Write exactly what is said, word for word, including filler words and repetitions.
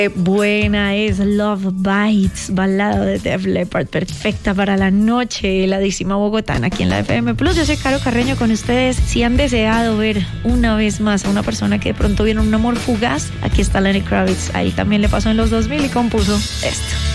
Qué buena es Love Bites, balada de Def Leppard, perfecta para la noche, heladísima bogotana, aquí en la F M Plus. Yo soy Caro Carreño con ustedes. Si han deseado ver una vez más a una persona que de pronto vieron un amor fugaz, aquí está Lenny Kravitz. Ahí también le pasó en los dos mil y compuso esto.